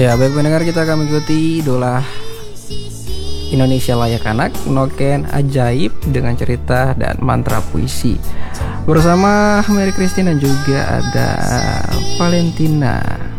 Ya, baik pendengar, kita akan mengikuti idola Indonesia Layak Anak, Noken Ajaib dengan cerita dan mantra puisi. Bersama Mary Christine dan juga ada Valentina.